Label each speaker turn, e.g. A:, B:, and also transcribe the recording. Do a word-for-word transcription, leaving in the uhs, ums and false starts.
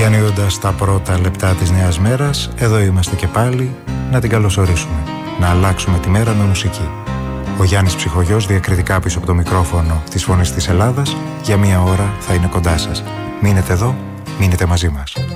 A: Διανύοντας τα πρώτα λεπτά της νέας μέρας, εδώ είμαστε και πάλι να την καλωσορίσουμε, να αλλάξουμε τη μέρα με μουσική. Ο Γιάννης Ψυχογιός, διακριτικά πίσω από το μικρόφωνο της Φωνής της Ελλάδας, για μία ώρα θα είναι κοντά σας. Μείνετε εδώ, μείνετε μαζί μας.